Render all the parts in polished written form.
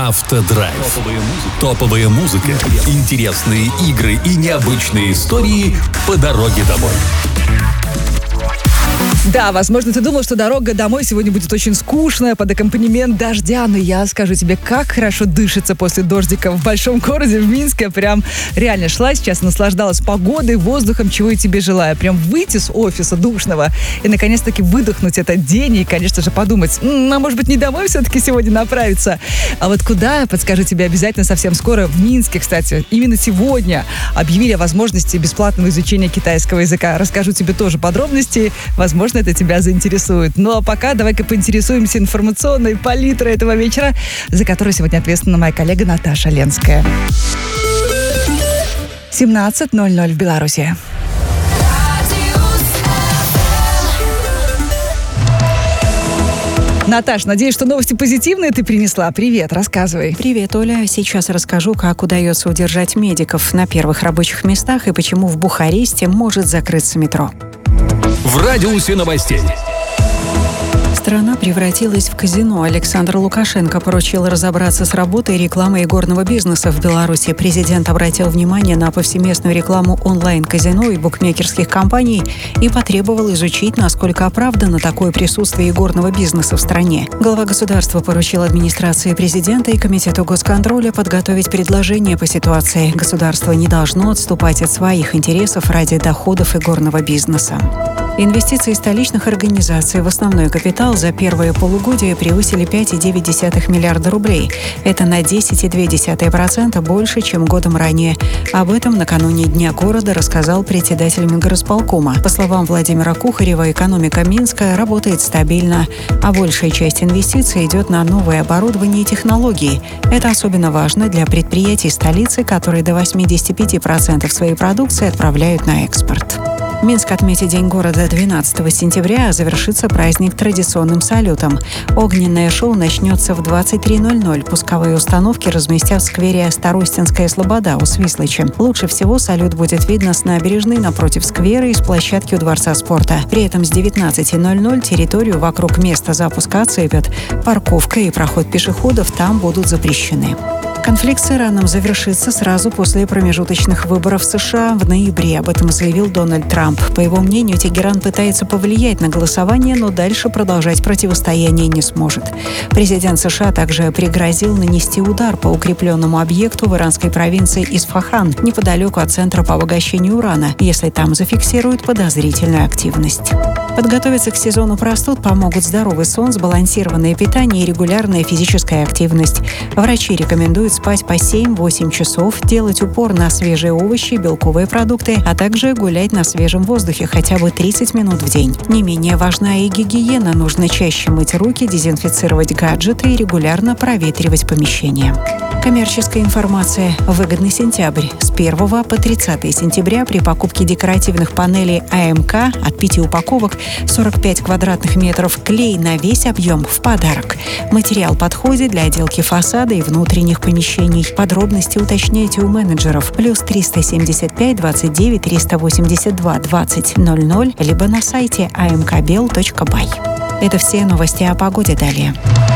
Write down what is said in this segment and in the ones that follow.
Автодрайв. Топовая музыка, интересные игры и необычные истории по дороге домой. Да, возможно, ты думал, что дорога домой сегодня будет очень скучная под аккомпанемент дождя, но я скажу тебе, как хорошо дышится после дождика в большом городе, в Минске. Прям реально шла сейчас, наслаждалась погодой, воздухом, чего и тебе желаю. Прям выйти с офиса душного и, наконец-таки, выдохнуть этот день и, конечно же, подумать, а может быть, не домой все-таки сегодня направиться? А вот куда, подскажу тебе обязательно совсем скоро. В Минске, кстати, именно сегодня объявили о возможности бесплатного изучения китайского языка. Расскажу тебе тоже подробности. Возможно, это тебя заинтересует. Ну а пока давай-ка поинтересуемся информационной палитрой этого вечера, за которую сегодня ответственна моя коллега Наташа Ленская. 17:00 в Беларуси. Наташ, надеюсь, что новости позитивные ты принесла. Привет, рассказывай. Привет, Оля. Сейчас расскажу, как удается удержать медиков на первых рабочих местах и почему в Бухаресте может закрыться метро. В радиусе новостей. Страна превратилась в казино. Александр Лукашенко поручил разобраться с работой рекламы игорного бизнеса в Беларуси. Президент обратил внимание на повсеместную рекламу онлайн-казино и букмекерских компаний и потребовал изучить, насколько оправдано такое присутствие игорного бизнеса в стране. Глава государства поручил администрации президента и Комитету госконтроля подготовить предложение по ситуации. Государство не должно отступать от своих интересов ради доходов игорного бизнеса. Инвестиции столичных организаций в основной капитал за первое полугодие превысили 5,9 миллиарда рублей. Это на 10,2% больше, чем годом ранее. Об этом накануне Дня города рассказал председатель Мингорисполкома. По словам Владимира Кухарева, экономика Минска работает стабильно, а большая часть инвестиций идет на новое оборудование и технологии. Это особенно важно для предприятий столицы, которые до 85% своей продукции отправляют на экспорт. Минск отметит День города 12 сентября, а завершится праздник традиционным салютом. Огненное шоу начнется в 23:00. Пусковые установки разместят в сквере Старостинская Слобода у Свислочи. Лучше всего салют будет видно с набережной напротив сквера и с площадки у Дворца спорта. При этом с 19:00 территорию вокруг места запуска оцепят. Парковка и проход пешеходов там будут запрещены. Конфликт с Ираном завершится сразу после промежуточных выборов в США в ноябре. Об этом заявил Дональд Трамп. По его мнению, Тегеран пытается повлиять на голосование, но дальше продолжать противостояние не сможет. Президент США также пригрозил нанести удар по укрепленному объекту в иранской провинции Исфахан, неподалеку от центра по обогащению урана, если там зафиксируют подозрительную активность. Подготовиться к сезону простуд помогут здоровый сон, сбалансированное питание и регулярная физическая активность. Врачи рекомендуют спать по 7-8 часов, делать упор на свежие овощи, белковые продукты, а также гулять на свежем воздухе хотя бы 30 минут в день. Не менее важна и гигиена. Нужно чаще мыть руки, дезинфицировать гаджеты и регулярно проветривать помещение. Коммерческая информация. Выгодный сентябрь. С 1 по 30 сентября при покупке декоративных панелей АМК от 5 упаковок 45 квадратных метров клей на весь объем в подарок. Материал подходит для отделки фасада и внутренних помещений. Подробности уточняйте у менеджеров. Плюс 375 29 382 20 00 либо на сайте amkbel.by. Это все новости о погоде. Далее.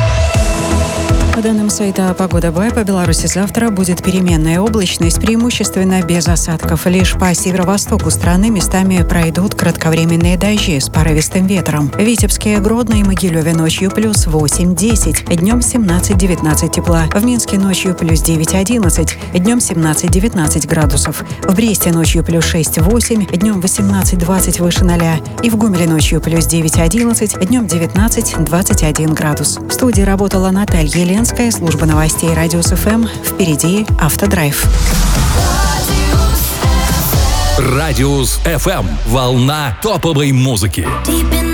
По данным сайта «Погода Бай», по Беларуси завтра будет переменная облачность, преимущественно без осадков. Лишь по северо-востоку страны местами пройдут кратковременные дожди с порывистым ветром. В Витебске, Гродно и Могилеве ночью плюс 8-10, днем 17-19 тепла. В Минске ночью плюс 9-11, днем 17-19 градусов. В Бресте ночью плюс 6-8, днем 18-20 выше 0. И в Гомеле ночью плюс 9-11, днем 19-21 градус. В студии работала Наталья Ленская, служба новостей Радиус ФМ. Впереди Автодрайв. Радиус ФМ. Волна топовой музыки.